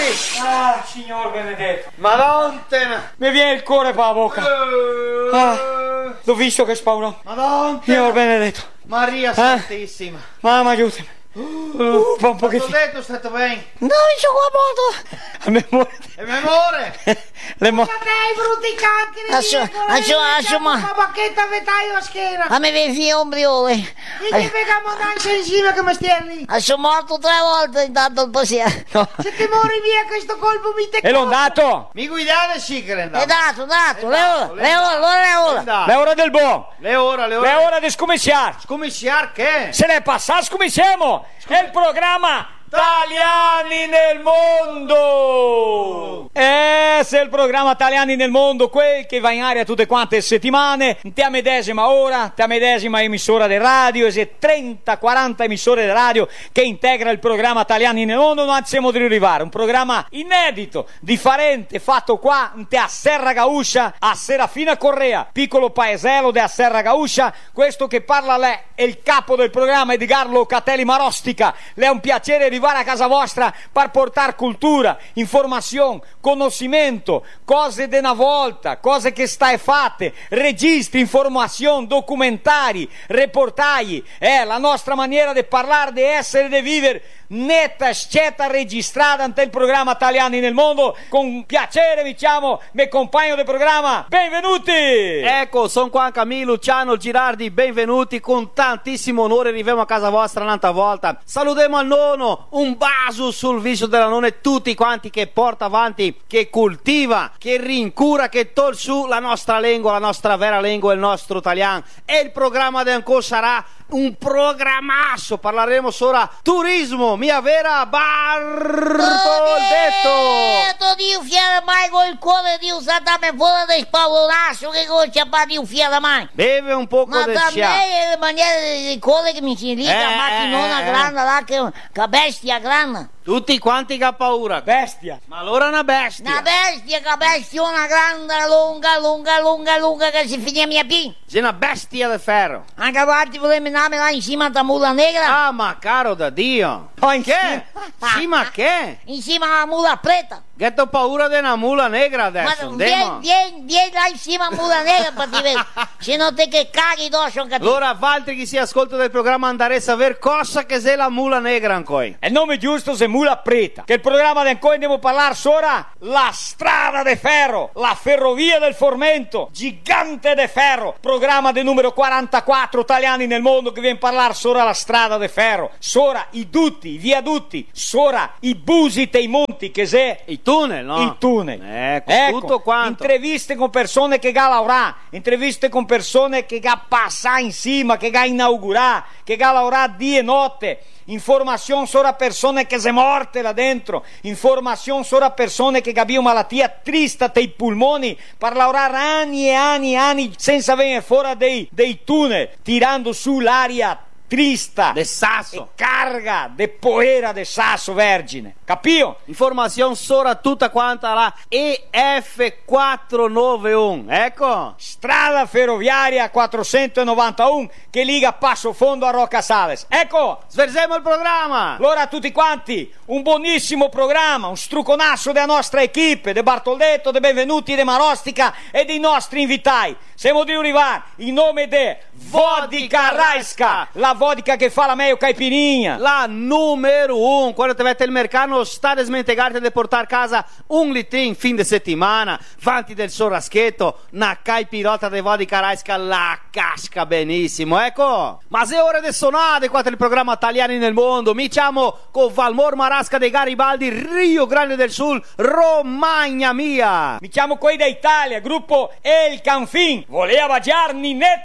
Ah, signor benedetto. Madonna! Mi viene il cuore per la bocca. L'ho visto che spaura. Madonna! Signor benedetto. Maria Santissima. Mamma aiutami. Fa un pochettino. T'ho detto, stato bene. No, io sono qua morto. A memoria. E memore! Le mo... Dai, brutti cacchi! Ma bacchetta vetaio a schiena! A me mi fia un briole. E che vediamo danza insieme che mi stieni? Sono morto 3 volte intanto il paziente. No. Se ti muori via questo colpo mi te... E l'ho dato. Mi guidate sì che È dato. Le ore. Le ore del buon. Le ore. Le ore di scomiciare. Scomiciar che? Se ne passa, scomiciamo. È il programma Italiani nel mondo! Se il programma Italiani nel mondo, quel che va in aria tutte quante le settimane, te a medesima ora, te a medesima emissora di radio, e se 30-40 emissore di radio che integra il programma Italiani nel mondo, non siamo di arrivare. Un programma inedito, differente, fatto qua a Serra Gauscia, a Serafina Correa, piccolo paesello della Serra Gauscia. Questo che parla lei è il capo del programma, Edgardo Catelli Marostica. Le è un piacere arrivare a casa vostra per portare cultura, informazione, conoscimento, cose di una volta, cose che stai fatte, registri, informazioni, documentari, reportaggi. La nostra maniera di parlare, di essere, di vivere, netta, sceta, registrata ante il programma Italiani nel mondo. Con piacere vi chiamo mio compagno del programma, benvenuti! Ecco, sono qua Camillo, Luciano, Girardi, benvenuti, con tantissimo onore arriviamo a casa vostra un'altra volta. Salutiamo al nonno, un bacio sul viso della nonna e tutti quanti che porta avanti, che coltiva, che rincura, che tol su la nostra lingua, la nostra vera lingua, il nostro italiano. E il programma di ancora sarà un programmasso, parleremo sopra turismo, mia vera Bartoldetto. Dio fiera mai con il cuore di usatame fuori del spavolasso che concia a di fiera mai. Beve un poco Ma del da scià. me è la maniera del cuore che mi si dica, macchinona grande là, che bestia grande. Tutti quanti che ha paura. Bestia. Ma allora è una bestia. Una bestia, che bestiona grande, lunga, che si finisce mia pin. Sei una bestia di ferro. Anche avanti voleva menarmi là insieme a mula negra. Ah, ma caro da Dio. Che? Sì, ma che? Insieme alla mula preta. Che ho paura di una mula negra adesso. Ma vieni là insieme a mula negra per ti vedere. Se non te che caghi dosso, capito? Allora, altri che si ascolta del programma andare a sapere cosa che sei la mula negra ancora. E il nome giusto è Mula Preta, che il programma di ancora andiamo a parlare sopra la strada de ferro, la ferrovia del Formento, gigante de ferro, programma del numero 44 Italiani nel mondo che viene a parlare sopra la strada de ferro, sopra i dutti, i viadutti, sopra i busi e i monti che se I tunnel, no? il tunnel. Ecco, tutto quanto. Interviste con persone che ga lavorà, interviste con persone che ga passà in cima, che ga inaugurà, che ga lavorà di e notte. Informazione sopra persone che se morte là dentro, informazione sopra persone che abbiano malattia triste dei polmoni per lavorare anni e anni senza venire fuori dei tunnel, tirando su l'aria trista De e sasso. carga de poera de sasso vergine, capio? Informazione sopra tutta quanta la EF491. Ecco. Strada ferroviaria 491 che liga Passo Fondo a Rocca Sales. Ecco, Sversiamo il programma. allora a tutti quanti un buonissimo programma, un struconasso della nostra equipe, de Bartoldetto, de Benvenuti, de Marostica e dei nostri invitati. Siamo di arrivare in nome de Vodka Raiska, la vodka che fa la meglio caipirinha. La numero 1, quando ti mette il mercato sta a smentegarti di portare a casa un litrin fin de settimana, vanti del sorraschetto, una caipirota di vodka Raiska la casca benissimo, ecco. Ma se ora di suonare qua il programma Italiani nel mondo, mi chiamo con Valmor Marasca de Garibaldi, Rio Grande del Sul, Romagna mia. Mi chiamo qui da Italia, gruppo El Canfin, voleva Gianni Net